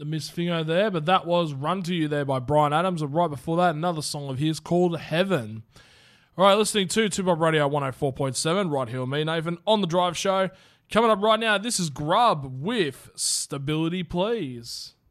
the Miss Fingo there, but that was Run To You there by Bryan Adams, and right before that, another song of his called Heaven. All right, listening to Two Bob Radio 104.7, right here with me, Nathan, on The Drive Show. Coming up right now, this is Grub with Stability Please.